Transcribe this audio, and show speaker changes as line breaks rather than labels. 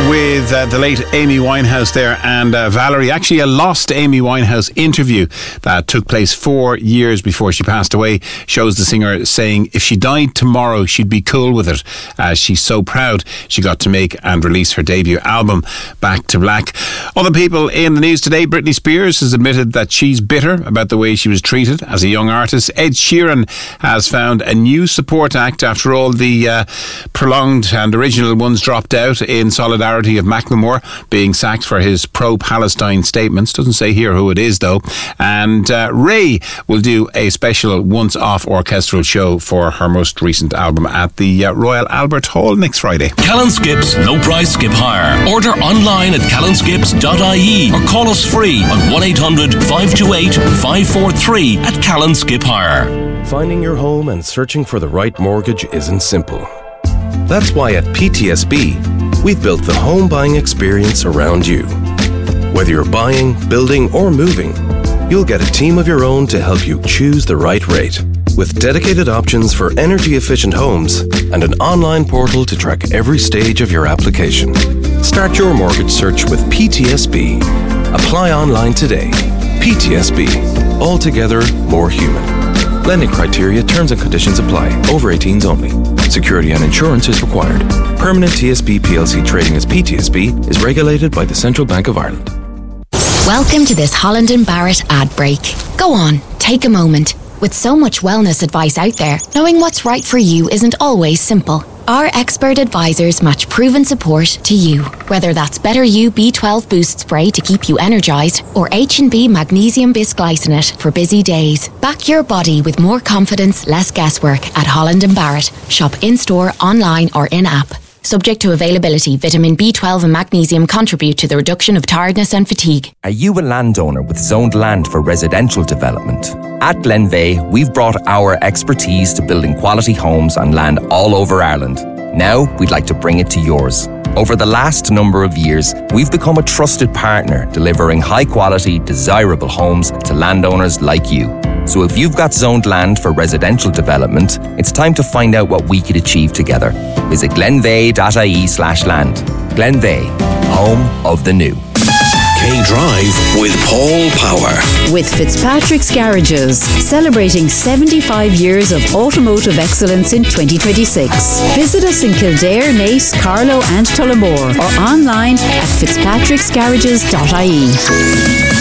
with the late Amy Winehouse there and Valerie. Actually, a lost Amy Winehouse interview that took place 4 years before she passed away shows the singer saying if she died tomorrow, she'd be cool with it, as she's so proud she got to make and release her debut album, Back to Black. Other people in the news today: Britney Spears has admitted that she's bitter about the way she was treated as a young artist. Ed Sheeran has found a new support act after all the prolonged and original ones dropped out, in solidarity of Macklemore being sacked for his pro-Palestine statements. Doesn't say here who it is though. And Ray will do a special once-off orchestral show for her most recent album at the Royal Albert Hall next Friday.
Callan Skips low price skip hire. Order online at callanskips.ie or call us free on 1-800-528-543 at Callan Skip Hire.
Finding your home and searching for the right mortgage isn't simple. That's why at PTSB, we've built the home buying experience around you. Whether you're buying, building, or moving, you'll get a team of your own to help you choose the right rate. With dedicated options for energy-efficient homes and an online portal to track every stage of your application. Start your mortgage search with PTSB. Apply online today. PTSB. Altogether more human. Lending criteria, terms and conditions apply. Over 18s only. Security and insurance is required. Permanent TSB PLC trading as PTSB is regulated by the Central Bank of Ireland.
Welcome to this Holland & Barrett ad break. Go on, take a moment. With so much wellness advice out there, knowing what's right for you isn't always simple. Our expert advisors match proven support to you. Whether that's Better You B12 Boost Spray to keep you energised, or H&B Magnesium Bisglycinate for busy days. Back your body with more confidence, less guesswork at Holland & Barrett. Shop in-store, online or in-app. Subject to availability, vitamin B12 and magnesium contribute to the reduction of tiredness and fatigue.
Are you a landowner with zoned land for residential development? At Glenveigh, we've brought our expertise to building quality homes on land all over Ireland. Now, we'd like to bring it to yours. Over the last number of years, we've become a trusted partner, delivering high-quality, desirable homes to landowners like you. So if you've got zoned land for residential development, it's time to find out what we could achieve together. Visit glenveigh.ie/land. Glenveigh, home of the new.
K-Drive with Paul Power.
With Fitzpatrick's Garages, celebrating 75 years of automotive excellence in 2026. Visit us in Kildare, Naas, Carlow and Tullamore, or online at fitzpatricksgarages.ie.